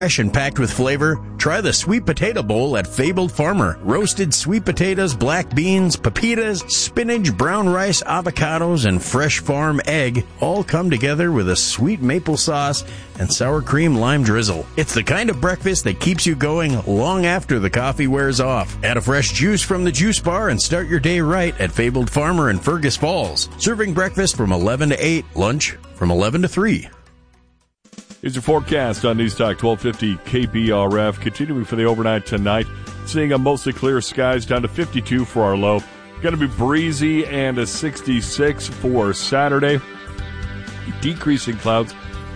Fresh and packed with flavor, try the Sweet Potato Bowl at Fabled Farmer. Roasted sweet potatoes, black beans, pepitas, spinach, brown rice, avocados, and fresh farm egg all come together with a sweet maple sauce and sour cream lime drizzle. It's the kind of breakfast that keeps you going long after the coffee wears off. Add a fresh juice from the juice bar and start your day right at Fabled Farmer in Fergus Falls. Serving breakfast from 11 to 8, lunch from 11 to 3. Here's your forecast on News Talk 1250 KBRF. Continuing for the overnight tonight, seeing a mostly clear skies down to 52 for our low. Going to be breezy and a 66 for Saturday. Decreasing clouds,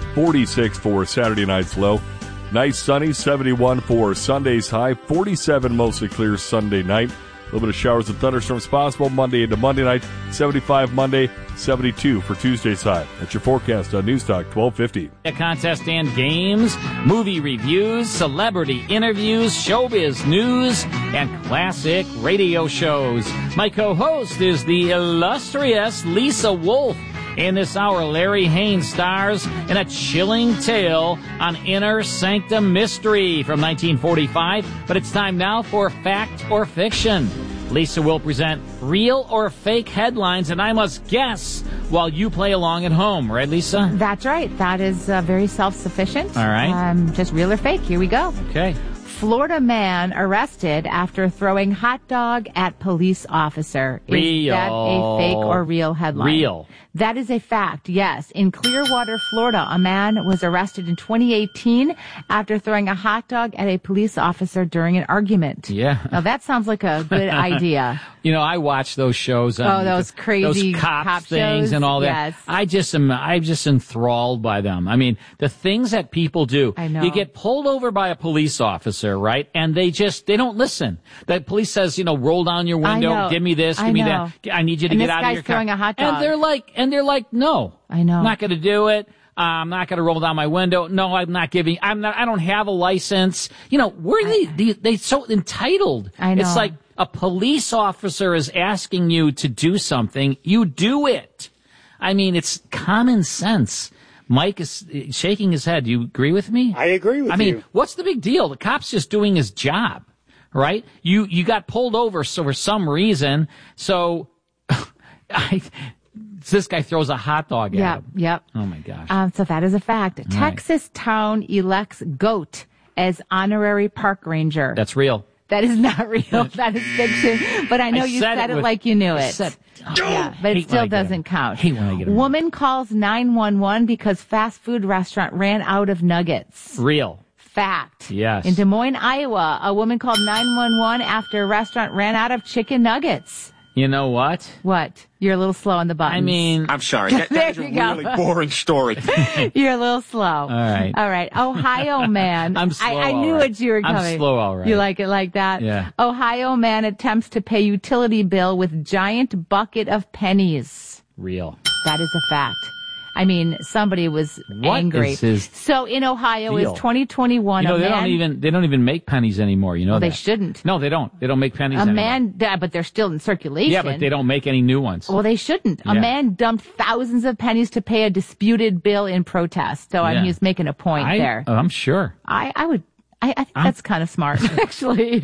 46 for Saturday night's low. Nice sunny, 71 for Sunday's high. 47 mostly clear Sunday night. A little bit of showers and thunderstorms possible Monday into Monday night. 75 Monday, 72 for Tuesday's high. That's your forecast on News Talk 1250. A contest and games, movie reviews, celebrity interviews, showbiz news, and classic radio shows. My co-host is the illustrious Lisa Wolf. In this hour, Larry Haynes stars in a chilling tale on Inner Sanctum Mystery from 1945. But it's time now for Fact or Fiction. Lisa will present real or fake headlines, and I must guess while you play along at home. Right, Lisa? That's right. That is very self-sufficient. All right. Just real or fake. Here we go. Okay. Florida man arrested after throwing hot dog at police officer. Real. Is that a fake or real headline? Real. That is a fact, yes. In Clearwater, Florida, a man was arrested in 2018 after throwing a hot dog at a police officer during an argument. Yeah. Now, that sounds like a good idea. You know, I watch those shows. Those crazy those cop shows. things and all that. Yes. I'm just enthralled by them. I mean, the things that people do. I know. You get pulled over by a police officer, right? And they don't listen. The police says, roll down your window, give me this, give me that. I need you to get out of your car. And this guy's throwing a hot dog. And they're like, no. I know. I'm not going to do it. I'm not going to roll down my window. No, I'm not giving. I don't have a license. They so entitled. I know. It's like a police officer is asking you to do something. You do it. I mean, it's common sense. Mike is shaking his head. Do you agree with me? I agree with you. I mean, what's the big deal? The cop's just doing his job, right? You got pulled over for some reason. So this guy throws a hot dog at him. Yep. Oh, my gosh. So that is a fact. Right. Texas town elects goat as honorary park ranger. That's real. That is not real. That is fiction. But I know you said it like you knew it. Yeah, but it still doesn't count. Hate when I get it. Woman calls 911 because fast food restaurant ran out of nuggets. Real. Fact. Yes. In Des Moines, Iowa, a woman called 911 after a restaurant ran out of chicken nuggets. You know what? What? You're a little slow on the buttons. I mean, I'm sorry. That is a really boring story. You're a little slow. All right. Ohio man. I'm slow. I knew what you were coming. I'm slow, all right. You like it like that? Yeah. Ohio man attempts to pay utility bill with giant bucket of pennies. Real. That is a fact. I mean, somebody was angry. Is his so in Ohio, deal? It's 2021. They don't even make pennies anymore. You know well, that. They shouldn't. No, they don't. They don't make pennies anymore. But they're still in circulation. Yeah, but they don't make any new ones. Well, they shouldn't. A man dumped thousands of pennies to pay a disputed bill in protest. So I mean, he's making a point there. I'm sure. I think that's kind of smart, actually.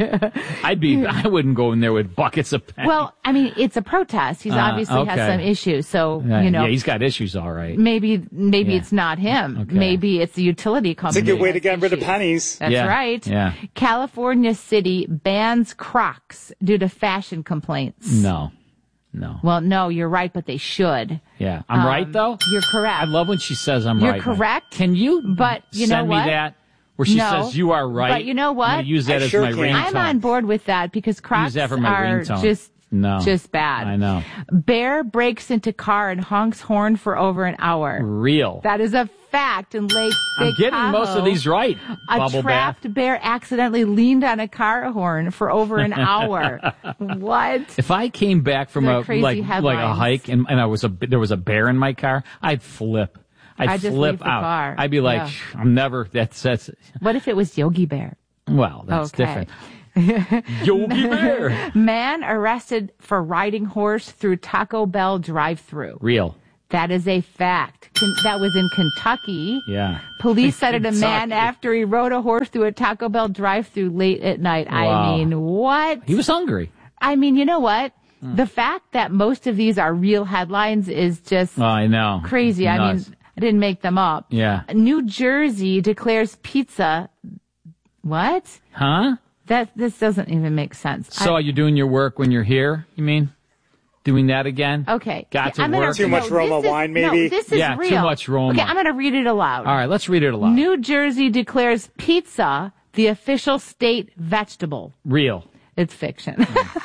I wouldn't go in there with buckets of pennies. Well, I mean, it's a protest. He's obviously has some issues. So, Yeah, he's got issues, all right. Maybe it's not him. Okay. Maybe it's the utility company. It's a good way to get rid of pennies. That's right. Yeah. California City bans Crocs due to fashion complaints. No. Well, no, you're right, but they should. Yeah. I'm right, though? You're correct. I love when she says I'm You're right. correct. Can you But you know send what? me that? Where she says you are right. But you know what? I'm going to use that as my ringtone. I'm on board with that because Crocs that for my are ringtone. just bad. I know. Bear breaks into car and honks horn for over an hour. Real. That is a fact in Lake I'm getting most of these right. A trapped bear accidentally leaned on a car horn for over an hour. What? If I came back from a headlines. hike and there was a bear in my car, I'd flip. I'd just flip leave the out. car. I'd be like, I'm never. That's. What if it was Yogi Bear? Well, that's Okay. different. Yogi Bear. Man arrested for riding horse through Taco Bell drive-thru. Real. That is a fact. That was in Kentucky. Yeah. Police cited a man after he rode a horse through a Taco Bell drive-thru late at night. Wow. I mean, what? He was hungry. I mean, you know what? The fact that most of these are real headlines is just I know. crazy. Nuts. I mean, I didn't make them up. Yeah. New Jersey declares pizza. What? Huh? This doesn't even make sense. So are you doing your work when you're here, you mean? Doing that again? Okay. Got to I'm work? Too much Roma wine, maybe? No, this is Yeah, real. too much Roma. Okay, I'm going to read it aloud. All right, let's read it aloud. New Jersey declares pizza the official state vegetable. Real. It's fiction.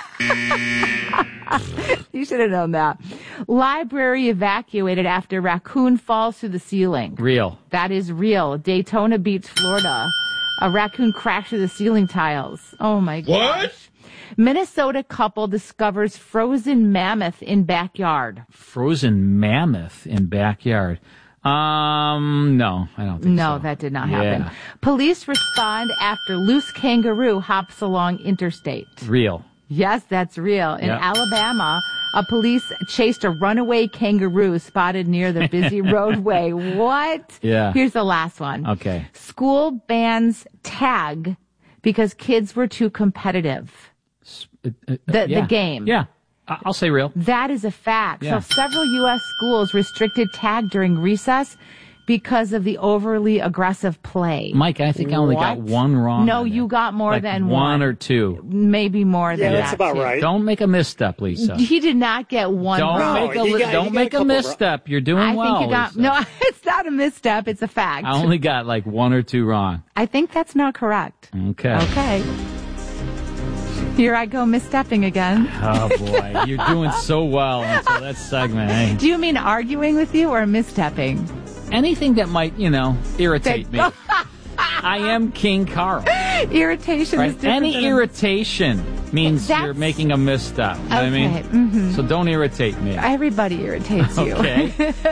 You should have known that. Library evacuated after raccoon falls through the ceiling. Real. That is real. Daytona Beach, Florida. A raccoon crashed through the ceiling tiles. Oh my gosh. What? Minnesota couple discovers frozen mammoth in backyard. Frozen mammoth in backyard. No, I don't think so. No, that did not happen. Police respond after loose kangaroo hops along interstate. Real. Yes, that's real. In Yep. Alabama, a police chased a runaway kangaroo spotted near the busy roadway. What? Yeah. Here's the last one. Okay. School bans tag because kids were too competitive. The game. Yeah. I'll say real. That is a fact. Yeah. So several U.S. schools restricted tag during recess because of the overly aggressive play. Mike, I think I only got one wrong. No, on you that. got more Like than one or two. Maybe more than that. Yeah, that's about too. right. Don't make a misstep, Lisa. He did not get one Don't wrong. make a misstep. You're doing I well. think you got Lisa. no. It's not a misstep. It's a fact. I only got like one or two wrong. I think that's not correct. Okay. Okay. Here I go misstepping again. Oh boy, you're doing so well until that segment. Eh? Do you mean arguing with you or misstepping? Anything that might, irritate me. I am King Carl. Irritation Right? is different. Any than irritation means That's- you're making a misstep. You know what I mean? Mm-hmm. So don't irritate me. Everybody irritates you. Okay.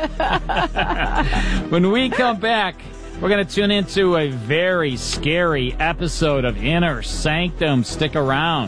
When we come back, we're going to tune into a very scary episode of Inner Sanctum. Stick around.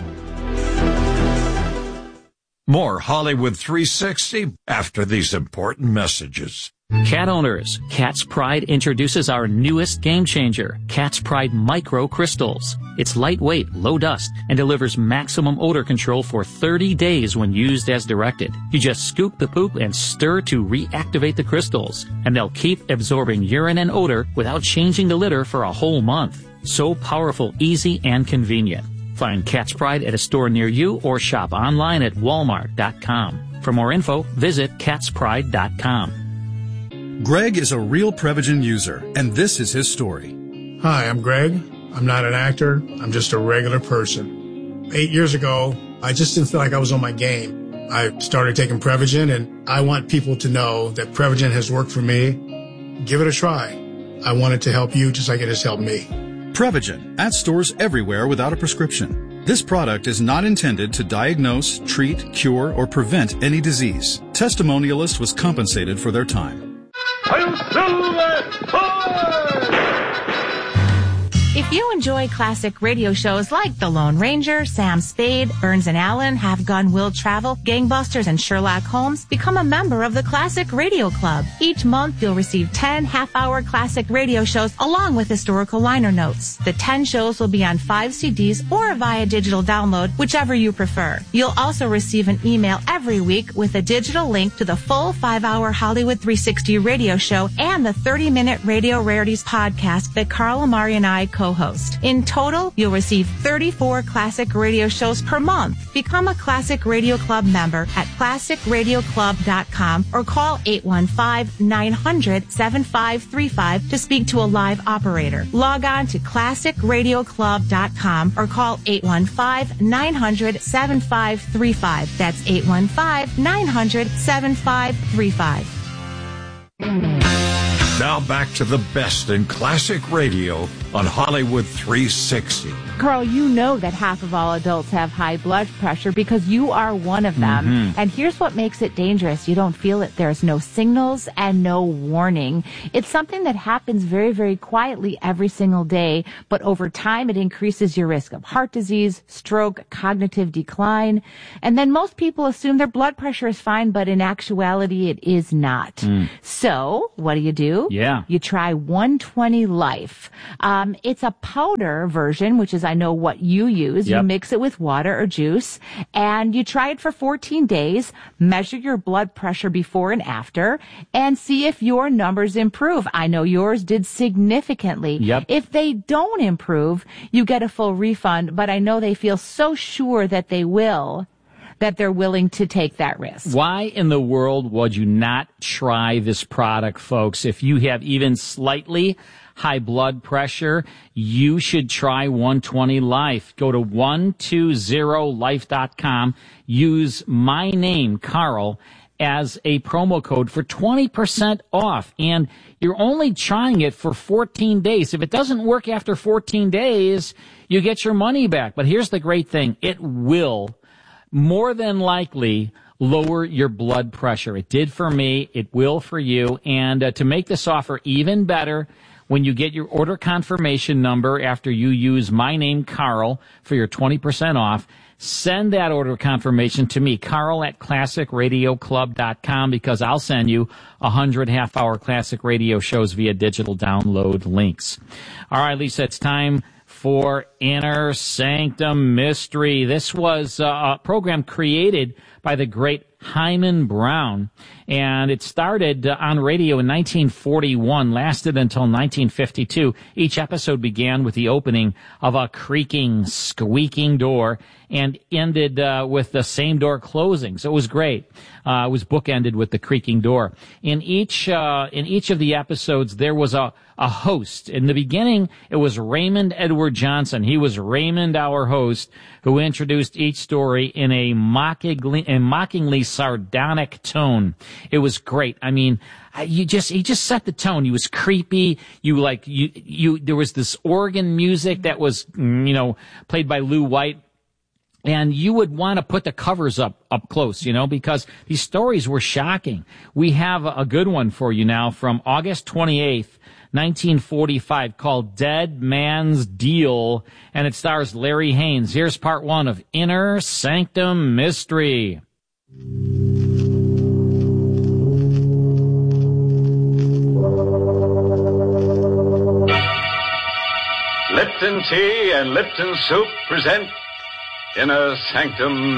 More Hollywood 360 after these important messages. Cat owners, Cat's Pride introduces our newest game changer, Cat's Pride Micro Crystals. It's lightweight, low dust, and delivers maximum odor control for 30 days when used as directed. You just scoop the poop and stir to reactivate the crystals, and they'll keep absorbing urine and odor without changing the litter for a whole month. So powerful, easy, and convenient. Find Cat's Pride at a store near you or shop online at walmart.com. For more info, visit catspride.com. Greg is a real Prevagen user, and this is his story. Hi, I'm Greg. I'm not an actor. I'm just a regular person. 8 years ago, I just didn't feel like I was on my game. I started taking Prevagen, and I want people to know that Prevagen has worked for me. Give it a try. I want it to help you just like it has helped me. Prevagen, at stores everywhere without a prescription. This product is not intended to diagnose, treat, cure, or prevent any disease. Testimonialist was compensated for their time. If you enjoy classic radio shows like The Lone Ranger, Sam Spade, Burns and Allen, Have Gun Will Travel, Gangbusters, and Sherlock Holmes, become a member of the Classic Radio Club. Each month, you'll receive 10 half-hour classic radio shows along with historical liner notes. The 10 shows will be on 5 CDs or via digital download, whichever you prefer. You'll also receive an email every week with a digital link to the full 5-hour Hollywood 360 radio show and the 30-minute Radio Rarities podcast that Carl Amari and I co-host. In total, you'll receive 34 classic radio shows per month. Become a Classic Radio Club member at classicradioclub.com or call 815-900-7535 to speak to a live operator. Log on to classicradioclub.com or call 815-900-7535. That's 815-900-7535. Now back to the best in classic radio on Hollywood 360. Carl, you know that half of all adults have high blood pressure because you are one of them. Mm-hmm. And here's what makes it dangerous. You don't feel it. There's no signals and no warning. It's something that happens very, very quietly every single day, but over time it increases your risk of heart disease, stroke, cognitive decline. And then most people assume their blood pressure is fine, but in actuality it is not. So what do? Yeah. You try 120 Life. It's a powder version, which is, I know what you use. Yep. You mix it with water or juice, and you try it for 14 days, measure your blood pressure before and after, and see if your numbers improve. I know yours did significantly. Yep. If they don't improve, you get a full refund, but I know they feel so sure that they will, that they're willing to take that risk. Why in the world would you not try this product, folks? If you have even slightly high blood pressure, you should try 120 Life. Go to 120life.com. Use my name, Carl, as a promo code for 20% off. And you're only trying it for 14 days. If it doesn't work after 14 days, you get your money back. But here's the great thing. It will more than likely lower your blood pressure. It did for me. It will for you. And to make this offer even better, when you get your order confirmation number after you use my name, Carl, for your 20% off, send that order confirmation to me, Carl at ClassicRadioClub.com, because I'll send you 100 half-hour classic radio shows via digital download links. All right, Lisa, it's time for Inner Sanctum Mystery. This was a program created by the great Hyman Brown, and it started on radio in 1941, lasted until 1952. Each episode began with the opening of a creaking, squeaking door and ended with the same door closing. So it was great. It was bookended with the creaking door. In each of the episodes, there was a host. In the beginning, it was Raymond Edward Johnson. He was Raymond, our host, who introduced each story in a mockingly sardonic tone. It was great. I mean, he just set the tone. He was creepy. There was this organ music that was, played by Lou White. And you would want to put the covers up close, because these stories were shocking. We have a good one for you now from August 28th, 1945, called Dead Man's Deal, and it stars Larry Haynes. Here's part one of Inner Sanctum Mystery. Lipton Tea and Lipton Soup present Inner Sanctum